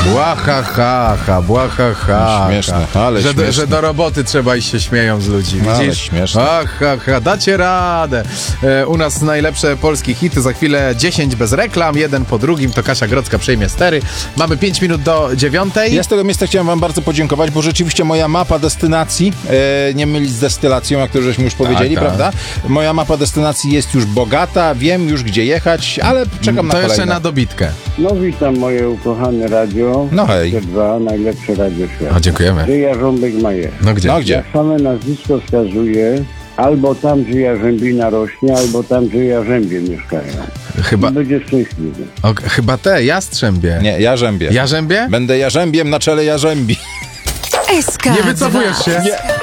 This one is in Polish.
Błahahaha, błahaha. Śmieszne, ale śmieszne. Że do roboty trzeba iść się śmieją z ludzi. Ale Widzisz? śmieszne. Ahaha, dacie radę. U nas najlepsze polskie hity. Za chwilę 10 bez reklam, jeden po drugim. To Kasia Grodzka przejmie stery. Mamy 5 minut do 9:00. Ja z tego miejsca chciałem wam bardzo podziękować, bo rzeczywiście moja mapa destynacji, nie mylić z destylacją, jak to żeśmy już powiedzieli, tak. prawda? Moja mapa destynacji jest już bogata, wiem już gdzie jechać, ale czekam na To kolejne. jeszcze na dobitkę. No witam moje ukochane radio. No hej. T2, najlepsze radio świata. O, dziękujemy. Gdzie Jarząbek Majer. No gdzie? No gdzie? Jak same nazwisko wskazuje, albo tam, gdzie jarzębina rośnie, albo tam, gdzie jarzębie mieszkają. Chyba, Będzie szczęśliwy. chyba Jastrzębie. Nie, Jarzębie. Jarzębie? Będę jarzębiem na czele jarzębi. SK2. Nie wycofujesz się? Nie.